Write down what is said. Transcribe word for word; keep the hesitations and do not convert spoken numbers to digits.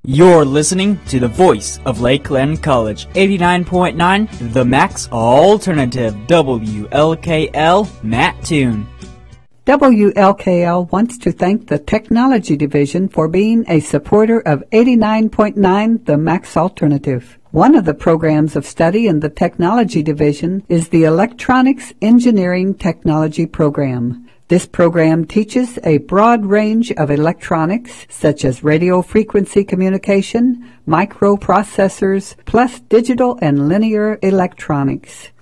You're listening to the voice of Lakeland College, eighty-nine point nine, The Max Alternative, W L K L, Mattoon. W L K L wants to thank the Technology Division for being a supporter of eighty-nine point nine, The Max Alternative. One of the programs of study in the Technology Division is the Electronics Engineering Technology program. This program teaches a broad range of electronics, such as radio frequency communication, microprocessors, plus digital and linear electronics.